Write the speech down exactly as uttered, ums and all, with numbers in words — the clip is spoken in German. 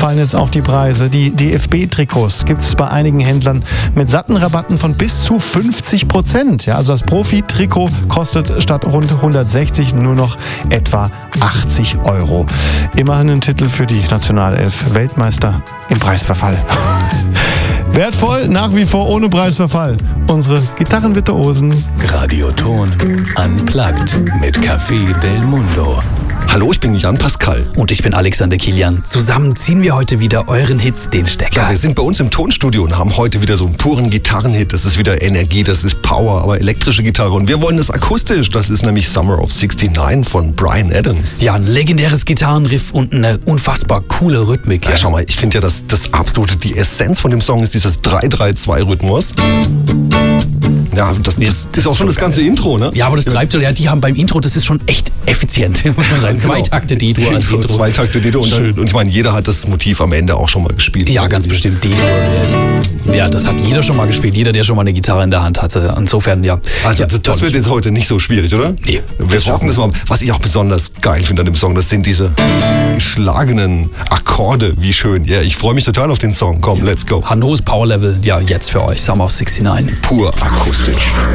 fallen jetzt auch die Preise. Die D F B-Trikots gibt es bei einigen Händlern mit satten Rabatten von bis zu fünfzig Prozent. Ja, also das Profi-Trikot kostet statt rund hundertsechzig nur noch etwa achtzig Euro. Immerhin ein Titel für die Nationalelf. Weltmeister im Preisverfall. Wertvoll, nach wie vor ohne Preisverfall. Unsere Gitarrenvirtuosen. Radioton Unplugged mit Café Del Mundo. Hallo, ich bin Jan Pascal. Und ich bin Alexander Kilian. Zusammen ziehen wir heute wieder euren Hits den Stecker. Ja, wir sind bei uns im Tonstudio und haben heute wieder so einen puren Gitarrenhit. Das ist wieder Energie, das ist Power, aber elektrische Gitarre. Und wir wollen das akustisch. Das ist nämlich Summer of neunundsiebzig von Bryan Adams. Ja, ein legendäres Gitarrenriff und eine unfassbar coole Rhythmik. Ja, schau mal, ich finde ja, dass das absolute, die Essenz von dem Song ist dieses drei drei zwei Rhythmus. Ja, das, das, das ist auch schon das ganze Intro, ne? Ja, aber das treibt ja, die haben beim Intro, das ist schon echt effizient, muss man sagen. Zwei Takte D-Dur als Intro. Zwei Takte D-Dur und, und ich meine, jeder hat das Motiv am Ende auch schon mal gespielt. Ja, ganz bestimmt D-Dur. Ja, das hat jeder schon mal gespielt, jeder, der schon mal eine Gitarre in der Hand hatte. Insofern, ja. Also ja, das, das wird jetzt heute nicht so schwierig, oder? Nee. Wir schaffen das mal. Was ich auch besonders geil finde an dem Song, das sind diese geschlagenen Akkorde, wie schön. Ja, ich freue mich total auf den Song. Komm, let's go. Hannos Power Level, ja, jetzt für euch, Summer of neunundsiebzig. Pur akustisch.